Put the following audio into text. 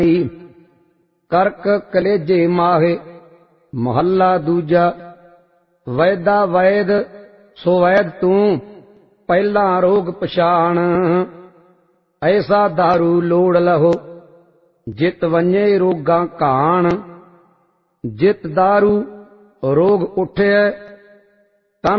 ਕਰਕ ਕਲੇਜੇ ਮਾਹੇ। ਮਹੱਲਾ ਦੂਜਾ। ਵੈਦਾ ਵੈਦ ਸੋ ਵੈਦ ਤੂੰ, ਪਹਿਲਾਂ ਰੋਗ ਪਛਾਣ। ਐਸਾ ਦਾਰੂ ਲੋੜ ਲਹੋ, ਜਿਤ ਵੰਜੇ ਰੋਗਾਂ ਘਾਣ। ਜਿਤ ਦਾਰੂ ਰੋਗ ਉਠਿਐ,